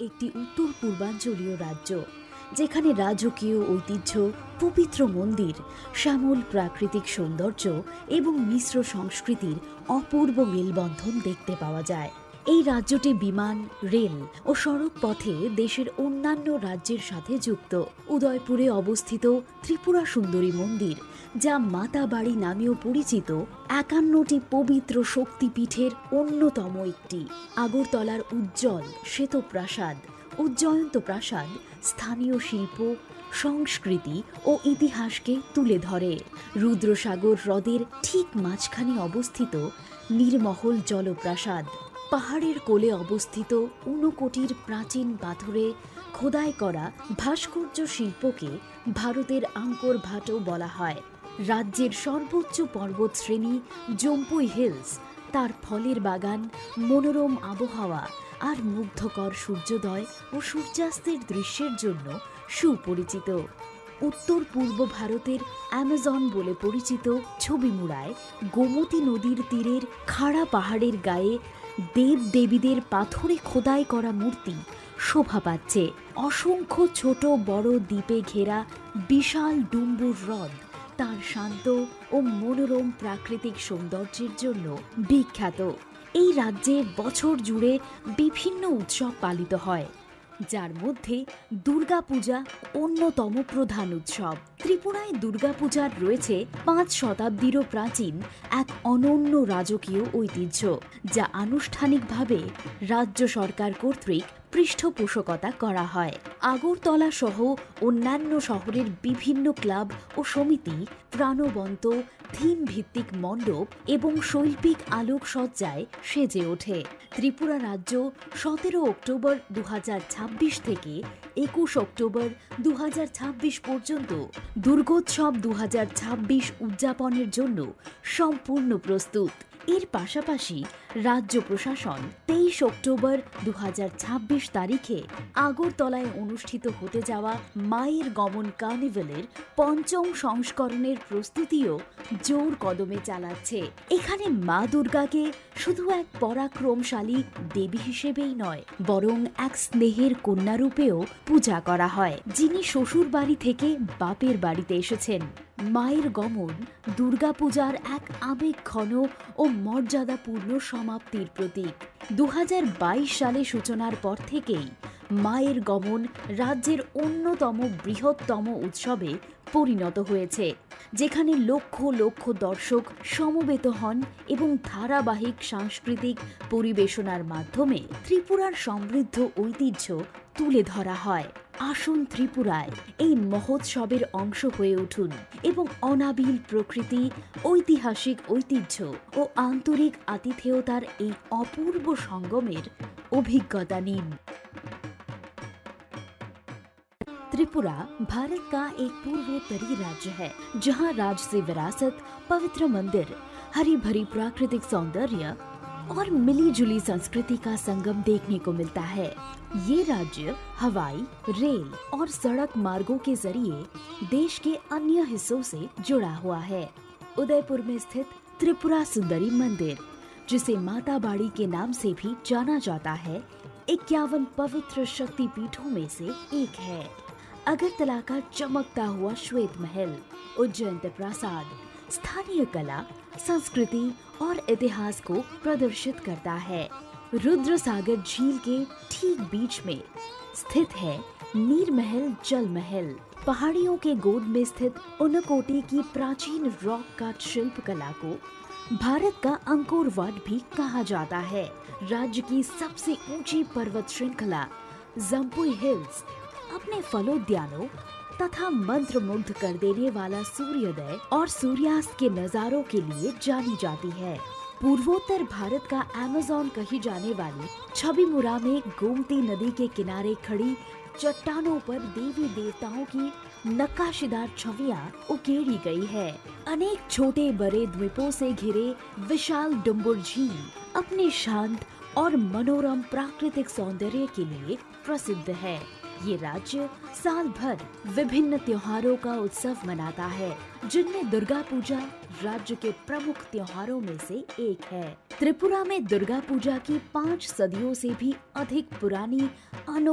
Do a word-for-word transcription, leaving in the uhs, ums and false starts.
একটি উত্তর পূর্বাঞ্চলীয় রাজ্য, যেখানে রাজকীয় ঐতিহ্য, পবিত্র মন্দির, শ্যামল প্রাকৃতিক সৌন্দর্য এবং মিশ্র সংস্কৃতির অপূর্ব মেলবন্ধন দেখতে পাওয়া যায়। এই রাজ্যটি বিমান, রেল ও সড়ক পথে দেশের অন্যান্য রাজ্যের সাথে যুক্ত। উদয়পুরে অবস্থিত ত্রিপুরা সুন্দরী মন্দির, যা মাতা বাড়ি নামেও পরিচিত, একান্নটি পবিত্র শক্তিপীঠের অন্যতম একটি। আগরতলার উজ্জ্বল শ্বেত প্রাসাদ উজ্জয়ন্ত প্রাসাদ স্থানীয় শিল্প, সংস্কৃতি ও ইতিহাসকে তুলে ধরে। রুদ্রসাগর হ্রদের ঠিক মাঝখানে অবস্থিত নীরমহল জলপ্রাসাদ, পাহাড়ের কোলে অবস্থিত ঊনকোটির প্রাচীন পাথরে খোদাই করা ভাস্কর্য শিল্পকে ভারতের আঙ্কর ভাটও বলা হয়। রাজ্যের সর্বোচ্চ পর্বত শ্রেণী জম্পুই হিলস তার ফলের বাগান, মনোরম আবহাওয়া আর মুগ্ধকর সূর্যোদয় ও সূর্যাস্তের দৃশ্যের জন্য সুপরিচিত। উত্তর পূর্ব ভারতের অ্যামাজন বলে পরিচিত ছবিমুড়ায় গোমতী নদীর তীরের খাড়া পাহাড়ের গায়ে দেব দেবীদের পাথরে খোদাই করা মূর্তি শোভা পাচ্ছে। অসংখ্য ছোট বড় দ্বীপে ঘেরা বিশাল ডুম্বুর হ্রদ তার শান্ত ও মনোরম প্রাকৃতিক সৌন্দর্যের জন্য বিখ্যাত। এই রাজ্যে বছর জুড়ে বিভিন্ন উৎসব পালিত হয়, যার মধ্যে দুর্গাপূজা অন্যতম প্রধান উৎসব। ত্রিপুরায় দুর্গাপূজার রয়েছে পাঁচ শতাব্দীরও প্রাচীন এক অনন্য রাজকীয় ঐতিহ্য, যা আনুষ্ঠানিকভাবে রাজ্য সরকার কর্তৃক পৃষ্ঠপোষকতা করা হয়। আগরতলা সহ অন্যান্য শহরের বিভিন্ন ক্লাব ও সমিতি প্রাণবন্ত থিম ভিত্তিক মণ্ডপ এবং শৈল্পিক আলোকসজ্জায় সেজে ওঠে। ত্রিপুরা রাজ্য সতেরো অক্টোবর দু হাজার ছাব্বিশ থেকে একুশ অক্টোবর দু হাজার ছাব্বিশ পর্যন্ত দুর্গোৎসব দু হাজার ছাব্বিশ উদযাপনের জন্য সম্পূর্ণ প্রস্তুত। এর পাশাপাশি রাজ্য প্রশাসন তেইশ অক্টোবর দু হাজার ছাব্বিশ তারিখে আগরতলায় অনুষ্ঠিত হতে যাওয়া মায়ের গমন কার্নিভ্যালের পঞ্চম সংস্করণের প্রস্তুতিও জোর কদমে চালাচ্ছে। এখানে মা দুর্গাকে শুধু এক পরাক্রমশালী দেবী হিসেবেই নয়, বরং এক স্নেহের কন্যারূপেও পূজা করা হয়, যিনি শ্বশুর বাড়ি থেকে বাপের বাড়িতে এসেছেন। মায়ের গমন দুর্গাপূজার এক আবেগঘন ও মর্যাদাপূর্ণ সমাপ্তির প্রতীক। দু হাজার বাইশ সালে সূচনার পর থেকেই মায়ের গমন রাজ্যের অন্যতম বৃহত্তম উৎসবে পরিণত হয়েছে, যেখানে লক্ষ লক্ষ দর্শক সমবেত হন এবং ধারাবাহিক সাংস্কৃতিক পরিবেশনার মাধ্যমে ত্রিপুরার সমৃদ্ধ ঐতিহ্য তুলে ধরা হয়। আসুন ত্রিপুরায় এই মহোৎসবের অংশ হয়ে উঠুন এবং অনাবিল প্রকৃতি, ঐতিহাসিক ঐতিহ্য ও আন্তরিক আতিথেয়তার এই অপূর্ব সঙ্গমের অভিজ্ঞতা নিন। त्रिपुरा भारत का एक पूर्वोत्तरी राज्य है, जहां राजसी विरासत, पवित्र मंदिर, हरी भरी प्राकृतिक सौंदर्य और मिली जुली संस्कृति का संगम देखने को मिलता है। ये राज्य हवाई, रेल और सड़क मार्गों के जरिए देश के अन्य हिस्सों से जुड़ा हुआ है। उदयपुर में स्थित त्रिपुरा सुंदरी मंदिर, जिसे माता बाड़ी के नाम से भी जाना जाता है, इक्यावन पवित्र शक्ति पीठों में से एक है। अगरतला का चमकता हुआ श्वेत महल, उज्जयंत प्रासाद स्थानीय कला, संस्कृति और इतिहास को प्रदर्शित करता है। रुद्रसागर झील के ठीक बीच में स्थित है नीरमहल जल महल। पहाड़ियों के गोद में स्थित ऊनकोटी की प्राचीन रॉक काट शिल्प कला को भारत का अंकोर वाट भी कहा जाता है। राज्य की सबसे ऊंची पर्वत श्रृंखला जम्पुई हिल्स अपने फलोद्यानों तथा मंत्रमुग्ध कर देने वाला सूर्योदय और सूर्यास्त के नजारों के लिए जानी जाती है। पूर्वोत्तर भारत का अमेज़न कही जाने वाली छबीमुरा में गोमती नदी के किनारे खड़ी चट्टानों पर देवी देवताओं की नक्काशीदार छवियां उकेरी गई है। अनेक छोटे बड़े द्वीपों से घिरे विशाल डुम्बुर झील अपने शांत और मनोरम प्राकृतिक सौंदर्य के लिए प्रसिद्ध है। ये राज्य साल भर विभिन्न त्योहारों का उत्सव मनाता है, जिनमें दुर्गा पूजा राज्य के प्रमुख त्योहारों में से एक है। त्रिपुरा में दुर्गा पूजा की पाँच सदियों से भी अधिक पुरानी अनो